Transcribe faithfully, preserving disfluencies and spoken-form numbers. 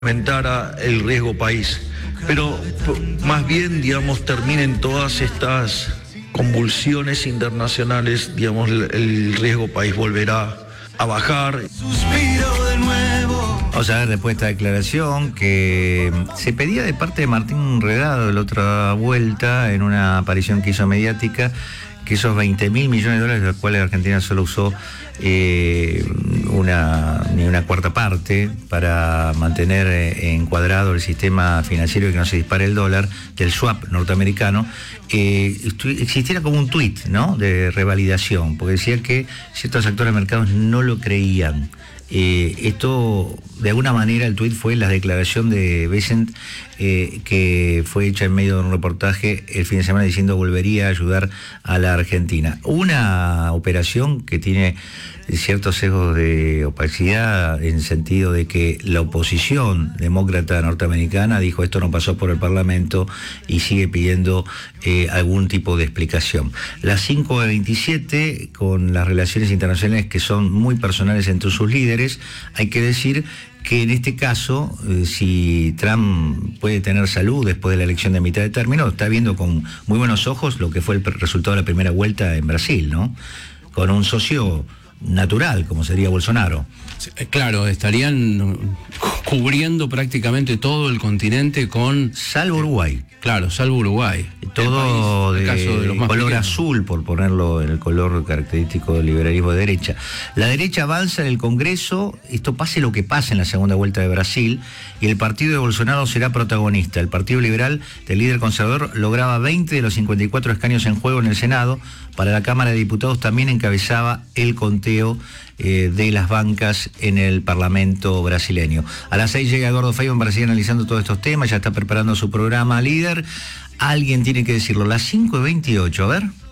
aumentara el riesgo país, pero más bien, digamos, terminen todas estas convulsiones internacionales, digamos, el, el riesgo país volverá a bajar. Vamos a ver después esta declaración que se pedía de parte de Martín Redado la otra vuelta en una aparición que hizo mediática, que esos veinte mil millones de dólares, de los cuales Argentina solo usó eh, una, ni una cuarta parte para mantener eh, encuadrado el sistema financiero y que no se dispare el dólar, del swap norteamericano, eh, existiera como un tuit, ¿no?, de revalidación, porque decía que ciertos actores de mercados no lo creían. Eh, esto, de alguna manera, el tuit fue la declaración de Bessent, eh, que fue hecha en medio de un reportaje el fin de semana diciendo volvería a ayudar a la Argentina. Una operación que tiene ciertos sesgos de opacidad, en sentido de que la oposición demócrata norteamericana dijo esto no pasó por el Parlamento y sigue pidiendo eh, algún tipo de explicación. Las cinco de veintisiete, con las relaciones internacionales que son muy personales entre sus líderes, hay que decir que en este caso, eh, si Trump puede tener salud después de la elección de mitad de término, está viendo con muy buenos ojos lo que fue el resultado de la primera vuelta en Brasil, ¿no?, con un socio natural, como sería Bolsonaro. Claro, estarían cubriendo prácticamente todo el continente con... Salvo Uruguay. Claro, salvo Uruguay. Todo país, de, caso de los más color pequeños. azul, por ponerlo en el color característico del liberalismo de derecha. La derecha avanza en el Congreso, esto pase lo que pase en la segunda vuelta de Brasil, y el partido de Bolsonaro será protagonista. El Partido Liberal del líder conservador lograba veinte de los cincuenta y cuatro escaños en juego en el Senado. Para la Cámara de Diputados también encabezaba el conteo eh, de las bancas en el Parlamento brasileño. A las seis llega Eduardo Feynman para seguir analizando todos estos temas, ya está preparando su programa Líder. Alguien tiene que decirlo, las cinco y veintiocho, a ver.